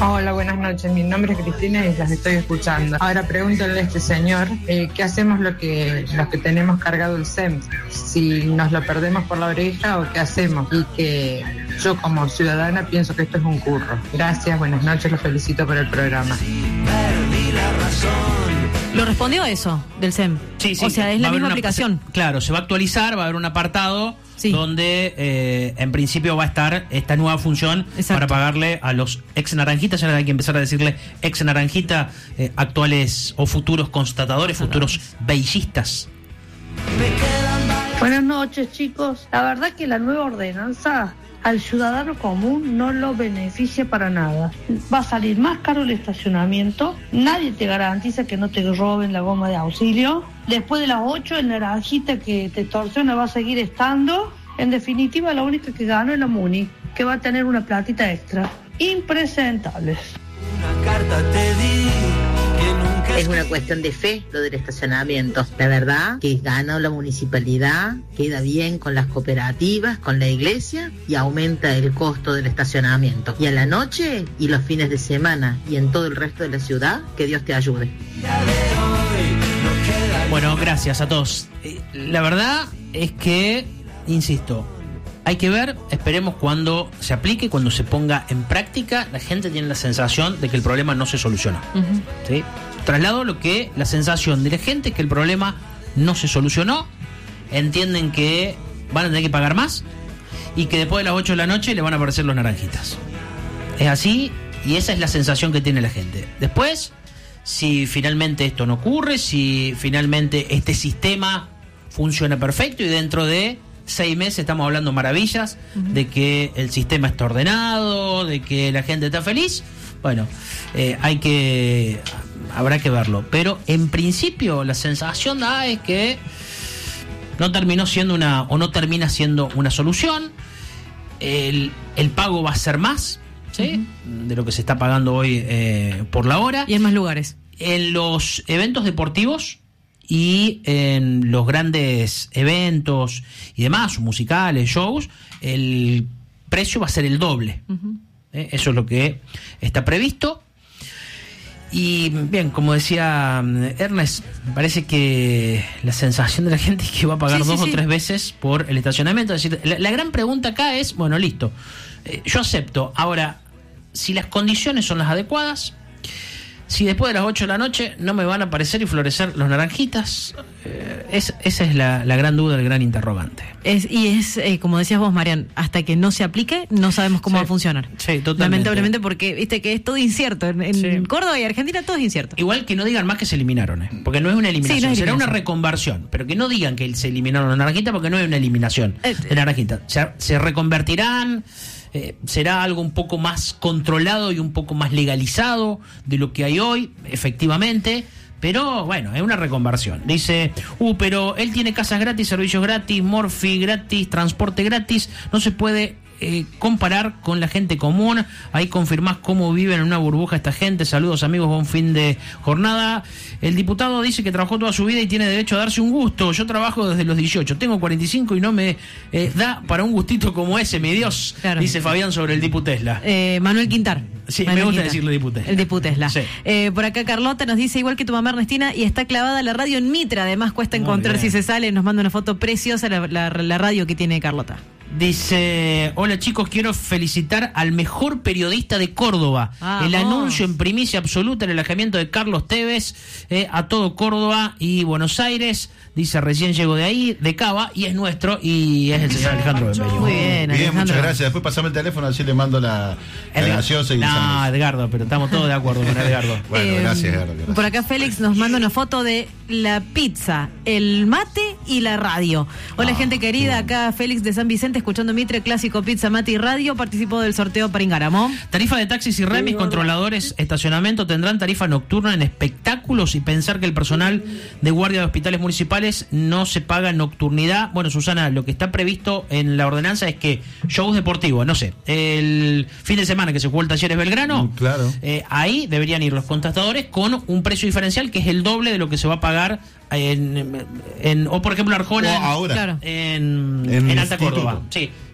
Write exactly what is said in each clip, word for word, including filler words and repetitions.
Hola, buenas noches. Mi nombre es Cristina y las estoy escuchando. Ahora pregúntale a este señor eh, qué hacemos lo que, los que tenemos cargado el S E M. Si nos lo perdemos por la oreja o qué hacemos. Y que yo como ciudadana pienso que esto es un curro. Gracias, buenas noches, los felicito por el programa. Lo respondió eso del S E M. Sí, sí. O sea, es la misma una, aplicación. Se, claro, se va a actualizar, va a haber un apartado sí. donde eh, en principio va a estar esta nueva función. Exacto. Para pagarle a los ex naranjitas, ya hay que empezar a decirle ex naranjita, eh, actuales o futuros constatadores, futuros bellistas. Buenas noches, chicos. La verdad que la nueva ordenanza al ciudadano común no lo beneficia para nada. Va a salir más caro el estacionamiento, nadie te garantiza que no te roben la goma de auxilio. Después de las ocho, el naranjita que te extorsiona va a seguir estando. En definitiva, la única que gana es la Muni, que va a tener una platita extra. Impresentables. Una carta te di. Es una cuestión de fe lo del estacionamiento. La verdad que gana la municipalidad, queda bien con las cooperativas, con la iglesia y aumenta el costo del estacionamiento. Y a la noche y los fines de semana y en todo el resto de la ciudad, que Dios te ayude. Bueno, gracias a todos. La verdad es que, insisto, hay que ver, esperemos cuando se aplique, cuando se ponga en práctica, la gente tiene la sensación de que el problema no se solucionó. Uh-huh. ¿Sí? Traslado lo que la sensación de la gente es que el problema no se solucionó, entienden que van a tener que pagar más y que después de las ocho de la noche le van a aparecer los naranjitas. Es así y esa es la sensación que tiene la gente. Después, si finalmente esto no ocurre, si finalmente este sistema funciona perfecto y dentro de seis meses estamos hablando maravillas, uh-huh. de que el sistema está ordenado, de que la gente está feliz, bueno, eh, hay que... habrá que verlo, pero en principio la sensación da es que no terminó siendo una o no termina siendo una solución. El, el pago va a ser más, ¿sí? Uh-huh. De lo que se está pagando hoy eh, por la hora. Y en más lugares. En los eventos deportivos y en los grandes eventos y demás, musicales, shows, el precio va a ser el doble. Uh-huh. ¿Eh? Eso es lo que está previsto. Y bien, como decía Ernest, me parece que la sensación de la gente es que va a pagar sí, dos sí, o sí. tres veces por el estacionamiento. Es decir, la, la gran pregunta acá es, bueno, listo, eh, yo acepto. Ahora, si las condiciones son las adecuadas, si después de las ocho de la noche no me van a aparecer y florecer los naranjitas, eh, es, esa es la, la gran duda, el gran interrogante. Es, y es, eh, como decías vos, Marian, hasta que no se aplique, no sabemos cómo sí, va a funcionar. Sí, totalmente. Lamentablemente, porque viste que es todo incierto. En, en sí. Córdoba y Argentina todo es incierto. Igual que no digan más que se eliminaron, ¿eh? Porque no es una eliminación, sí, no es será eliminación. Una reconversión. Pero que no digan que se eliminaron los naranjitas porque no es una eliminación eh, de naranjitas. Se, se reconvertirán. Eh, será algo un poco más controlado y un poco más legalizado de lo que hay hoy, efectivamente, pero bueno, es una reconversión. Dice, uh, pero él tiene casas gratis, servicios gratis, morfi gratis, transporte gratis, no se puede eh, comparar con la gente común. Ahí confirmás cómo viven en una burbuja esta gente. Saludos amigos, buen fin de jornada. El diputado dice que trabajó toda su vida y tiene derecho a darse un gusto. Yo trabajo desde los dieciocho, tengo cuarenta y cinco y no me eh, da para un gustito como ese, mi Dios, claro. Dice Fabián sobre el Diputesla. Eh, Manuel Quintar. Sí, Manuel me gusta Quintar. decirle Diputesla. El Diputesla. Sí. Eh, por acá Carlota nos dice, igual que tu mamá Ernestina, y está clavada la radio en Mitra. Además cuesta Muy encontrar bien. Si se sale. Nos manda una foto preciosa la, la, la radio que tiene Carlota. Dice, hola chicos, quiero felicitar al mejor periodista de Córdoba. Ah, el anuncio en primicia absoluta, el alojamiento de Carlos Tevez eh, a todo Córdoba y Buenos Aires. Dice, recién llegó de ahí, de Cava, y es nuestro, y es el señor Alejandro Bembello. Muy bien, Bien, muchas gracias. Después pasame el teléfono, así le mando la, la gaseosa. No, Edgardo, pero estamos todos de acuerdo con Edgardo. Bueno, eh, gracias, Edgardo. Gracias. Por acá Félix nos manda una foto de la pizza, el mate y la radio. Hola, ah, gente querida, acá Félix de San Vicente, escuchando Mitre, clásico, pizza, mate y radio. Participó del sorteo para Ingaramo. Tarifa de taxis y remis, controladores, estacionamiento, tendrán tarifa nocturna en espectáculos, y pensar que el personal de guardia de hospitales municipales no se paga nocturnidad. Bueno, Susana, lo que está previsto en la ordenanza es que shows deportivos, no sé, el fin de semana que se jugó el Talleres Belgrano, claro. eh, ahí deberían ir los contratadores con un precio diferencial que es el doble de lo que se va a pagar en, en, en o por ejemplo Arjona o ahora claro. en, en, en Alta Córdoba. Sí.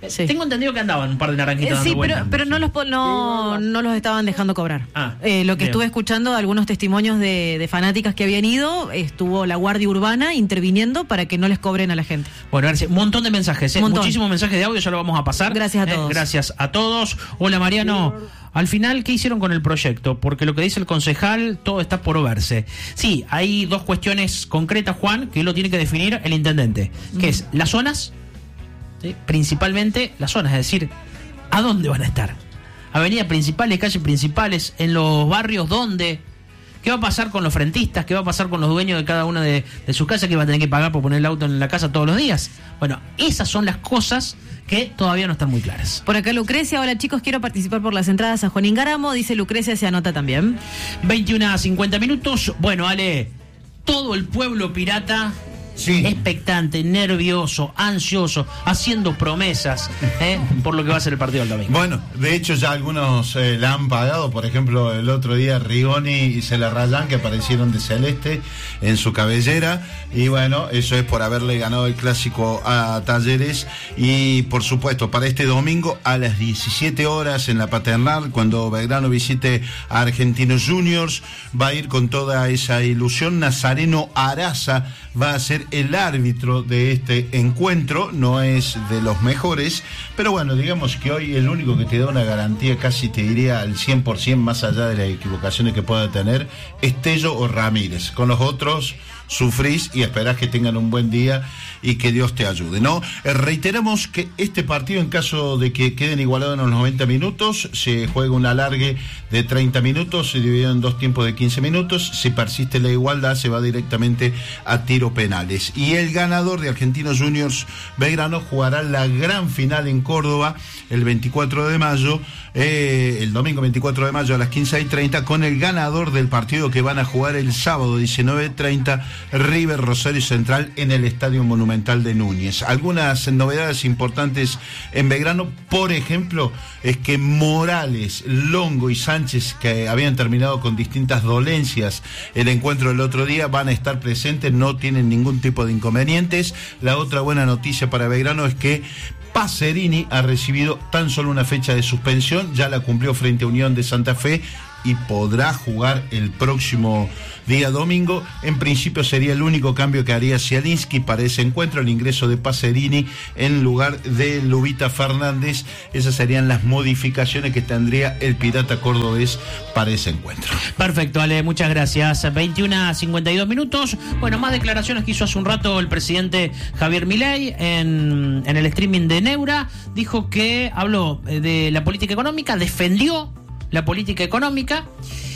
Sí. Tengo entendido que andaban un par de naranjitas Eh, dando sí, pero, vueltas. pero no los po- no, no los estaban dejando cobrar. Ah, Eh, lo que bien. estuve escuchando, algunos testimonios de, de fanáticas que habían ido, estuvo la Guardia Urbana interviniendo para que no les cobren a la gente. Bueno, gracias. Un montón de mensajes, ¿eh? Montón. Muchísimos mensajes de audio, ya lo vamos a pasar. Gracias a Eh, todos. gracias a todos. Hola, Mariano. Al final, ¿qué hicieron con el proyecto? Porque lo que dice el concejal, todo está por verse. Sí, hay dos cuestiones concretas, Juan, que lo tiene que definir el intendente, que es las zonas, ¿sí? Principalmente las zonas, es decir, ¿a dónde van a estar? Avenidas principales, calles principales, en los barrios, ¿dónde? ¿Qué va a pasar con los frentistas? ¿Qué va a pasar con los dueños de cada una de, de sus casas que va a tener que pagar por poner el auto en la casa todos los días? Bueno, esas son las cosas que todavía no están muy claras. Por acá Lucrecia, hola chicos, quiero participar por las entradas a Juan Ingaramo, dice Lucrecia, se anota también. veintiuna a cincuenta minutos. Bueno, Ale, todo el pueblo pirata... Sí. Expectante, nervioso, ansioso, haciendo promesas, ¿eh? Por lo que va a ser el partido del domingo. Bueno, de hecho ya algunos eh, la han pagado, por ejemplo el otro día Rigoni y Celarrayán, que aparecieron de celeste en su cabellera, y bueno, eso es por haberle ganado el clásico a Talleres. Y por supuesto para este domingo a las diecisiete horas en la Paternal, cuando Belgrano visite a Argentinos Juniors, va a ir con toda esa ilusión. Nazareno Araza va a ser el árbitro de este encuentro, no es de los mejores, pero bueno, digamos que hoy el único que te da una garantía, casi te diría al cien por ciento, más allá de las equivocaciones que pueda tener, es Tello o Ramírez. Con los otros sufrís y esperás que tengan un buen día y que Dios te ayude, ¿no? Eh, reiteramos que este partido, en caso de que queden igualados en los noventa minutos, se juega un alargue de treinta minutos, se divide en dos tiempos de quince minutos. Si persiste la igualdad, se va directamente a tiro penales. Y el ganador de Argentinos Juniors Belgrano jugará la gran final en Córdoba el veinticuatro de mayo, eh, el domingo veinticuatro de mayo a las quince y treinta, con el ganador del partido que van a jugar el sábado diecinueve treinta, River Rosario Central, en el Estadio Monumental de Núñez. Algunas novedades importantes en Belgrano, por ejemplo, es que Morales, Longo y Sánchez, que habían terminado con distintas dolencias el encuentro del otro día, van a estar presentes, no tienen ningún tipo de inconvenientes. La otra buena noticia para Belgrano es que Pacerini ha recibido tan solo una fecha de suspensión, ya la cumplió frente a Unión de Santa Fe y podrá jugar el próximo día domingo. En principio sería el único cambio que haría Zielinski para ese encuentro, el ingreso de Pacerini en lugar de Lubita Fernández. Esas serían las modificaciones que tendría el Pirata cordobés para ese encuentro. Perfecto, Ale, muchas gracias. veintiuna a cincuenta y dos minutos. Bueno, más declaraciones que hizo hace un rato el presidente Javier Milei en, en el streaming de Neura. Dijo que habló de la política económica, defendió la política económica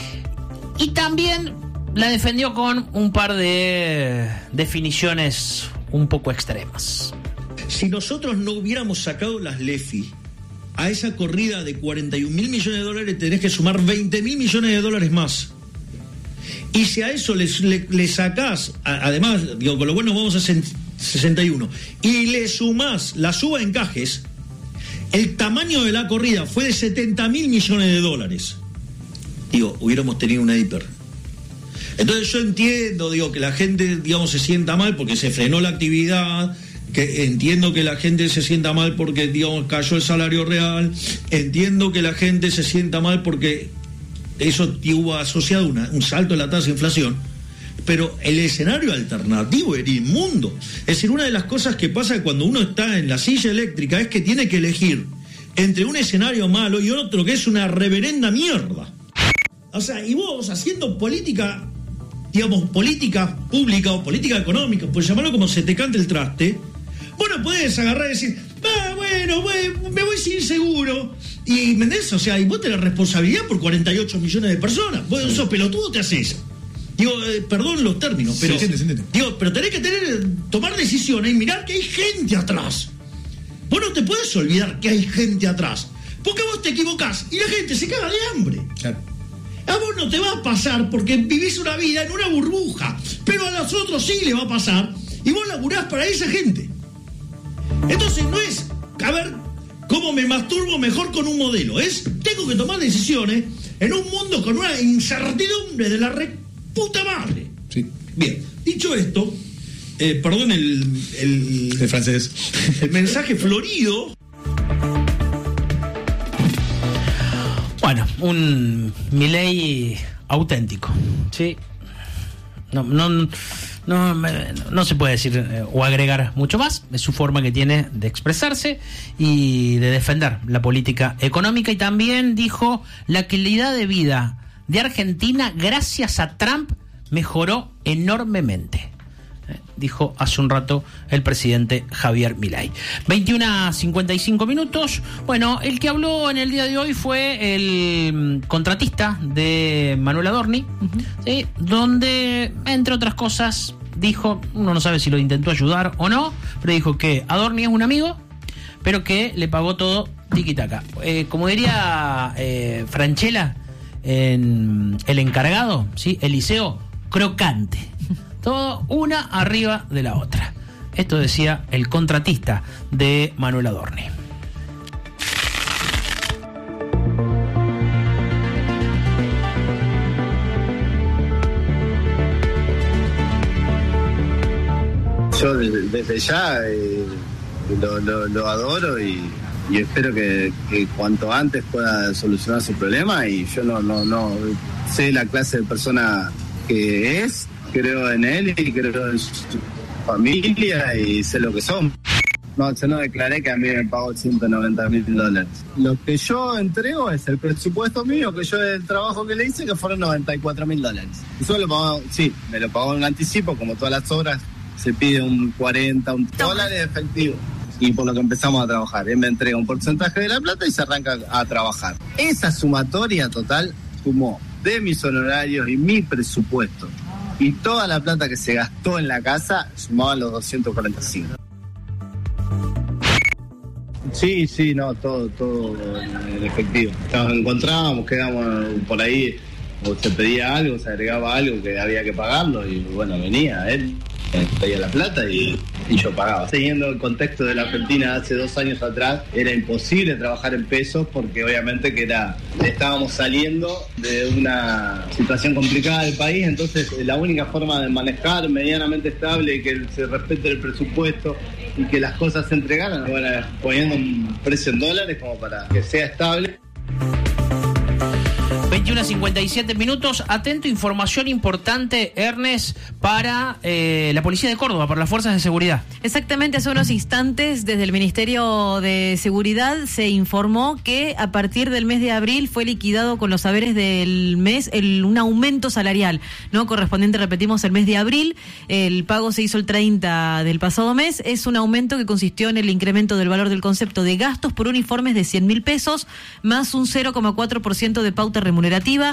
y también la defendió con un par de definiciones un poco extremas. Si nosotros no hubiéramos sacado las LEFI, a esa corrida de cuarenta y un mil millones de dólares tenés que sumar veinte mil millones de dólares más. Y si a eso le, le, le sacás, a, además, digo, con lo bueno vamos a sesenta y uno, y le sumás la suba en encajes, el tamaño de la corrida fue de setenta mil millones de dólares. Digo, hubiéramos tenido una hiper. Entonces yo entiendo, digo, que la gente, digamos, se sienta mal porque se frenó la actividad, que entiendo que la gente se sienta mal porque, digamos, cayó el salario real, entiendo que la gente se sienta mal porque eso tuvo asociado una, un salto en la tasa de inflación, pero el escenario alternativo era inmundo. Es decir, una de las cosas que pasa cuando uno está en la silla eléctrica es que tiene que elegir entre un escenario malo y otro que es una reverenda mierda. O sea, y vos haciendo política, digamos, política pública o política económica, pues llamarlo como se te cante el traste, vos no podés agarrar y decir, ah, bueno, bueno, me voy sin seguro. Y, ¿me entendés? O sea, y vos tenés responsabilidad por cuarenta y ocho millones de personas. Vos sos pelotudo, te haces. Digo, eh, perdón los términos, pero, sí, sí, sí, sí. digo, pero tenés que tener, tomar decisiones y mirar que hay gente atrás. Vos no te puedes olvidar que hay gente atrás, porque vos te equivocás y la gente se caga de hambre. Claro. A vos no te va a pasar porque vivís una vida en una burbuja, pero a los otros sí le va a pasar y vos laburás para esa gente. Entonces no es, a ver, cómo me masturbo mejor con un modelo, es, tengo que tomar decisiones en un mundo con una incertidumbre de la re puta madre. Sí. Bien, dicho esto, eh, perdón el, el, el francés, el mensaje florido. Bueno, un Milei auténtico, ¿sí? No, no, no, no se puede decir eh, o agregar mucho más. Es su forma que tiene de expresarse y de defender la política económica. Y también dijo: la calidad de vida de Argentina gracias a Trump mejoró enormemente. Eh, dijo hace un rato el presidente Javier Milei. veintiuno a cincuenta y cinco minutos. Bueno, el que habló en el día de hoy fue el contratista de Manuel Adorni, uh-huh. ¿sí? Donde, entre otras cosas, dijo, uno no sabe si lo intentó ayudar o no, pero dijo que Adorni es un amigo, pero que le pagó todo tiki-taka. Eh, como diría eh, Franchella, en El Encargado, ¿sí? Eliseo, crocante. Todo una arriba de la otra. Esto decía el contratista de Manuel Adorni. Yo desde, desde ya eh, lo, lo, lo adoro y, y espero que, que cuanto antes pueda solucionar su problema. Y yo no, no, no sé la clase de persona que es. Creo en él y creo en su familia y sé lo que son. No, yo no declaré que a mí me pagó ciento noventa mil dólares. Lo que yo entrego es el presupuesto mío, que yo el trabajo que le hice, que fueron noventa y cuatro mil dólares. Eso lo pagó, sí, me lo pagó en anticipo, como todas las obras, se pide un cuarenta, un dólares de efectivo. Y por lo que empezamos a trabajar, él me entrega un porcentaje de la plata y se arranca a trabajar. Esa sumatoria total sumó de mis honorarios y mi presupuesto y toda la plata que se gastó en la casa, sumaban los doscientos cuarenta y cinco. Sí, sí, no, todo, todo en efectivo. Nos encontrábamos, quedábamos por ahí, o se pedía algo, se agregaba algo que había que pagarlo, y bueno, venía él, pedía la plata y, y yo pagaba. Siguiendo el contexto de la Argentina hace dos años atrás, era imposible trabajar en pesos porque obviamente que era, estábamos saliendo de una situación complicada del país, entonces la única forma de manejar medianamente estable y que se respete el presupuesto y que las cosas se entregaran, bueno, poniendo un precio en dólares como para que sea estable. veintiuno a cincuenta y siete minutos. Atento, información importante, Ernest, para eh, la Policía de Córdoba, para las fuerzas de seguridad. Exactamente, hace unos instantes desde el Ministerio de Seguridad se informó que a partir del mes de abril fue liquidado con los saberes del mes el, un aumento salarial, ¿no? Correspondiente, repetimos, el mes de abril. El pago se hizo el treinta del pasado mes. Es un aumento que consistió en el incremento del valor del concepto de gastos por uniformes de cien mil pesos, más un cero coma cuatro por ciento de pauta remunerativa.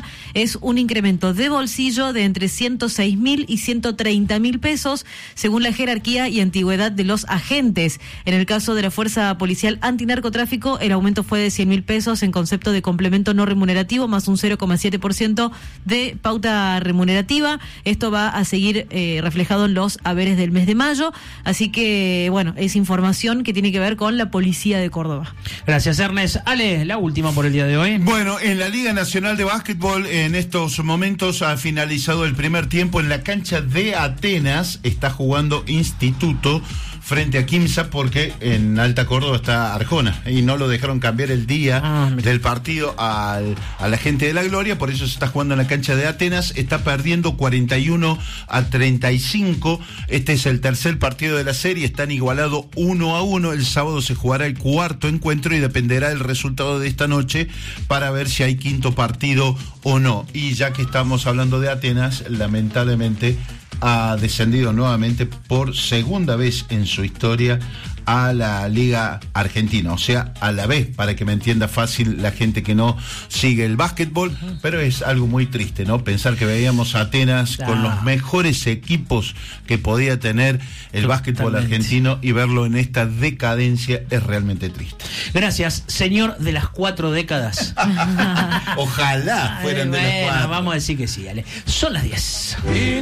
Es un incremento de bolsillo de entre ciento seis mil y ciento treinta mil pesos, según la jerarquía y antigüedad de los agentes. En el caso de la Fuerza Policial Antinarcotráfico, el aumento fue de cien mil pesos en concepto de complemento no remunerativo, más un cero coma siete por ciento de pauta remunerativa. Esto va a seguir eh, reflejado en los haberes del mes de mayo. Así que, bueno, es información que tiene que ver con la Policía de Córdoba. Gracias, Ernest. Ale, la última por el día de hoy. Bueno, en la Liga Nacional de Básquetbol en estos momentos ha finalizado el primer tiempo en la cancha de Atenas. Está jugando Instituto frente a Quimsa porque en Alta Córdoba está Arjona y no lo dejaron cambiar el día ah, del partido al, a la gente de la Gloria, por eso se está jugando en la cancha de Atenas. Está perdiendo cuarenta y uno a treinta y cinco. Este es el tercer partido de la serie, están igualados uno a uno. El sábado se jugará el cuarto encuentro y dependerá el resultado de esta noche para ver si hay quinto partido o no. Y ya que estamos hablando de Atenas, lamentablemente ha descendido nuevamente por segunda vez en su historia a la Liga Argentina, o sea, a la B, para que me entienda fácil la gente que no sigue el básquetbol, pero es algo muy triste, ¿no? Pensar que veíamos a Atenas ah. con los mejores equipos que podía tener el Totalmente. básquetbol argentino y verlo en esta decadencia es realmente triste. Gracias, señor de las cuatro décadas. Ojalá fueran Ay, de bueno, las cuatro. Vamos a decir que sí, Ale. Son las diez.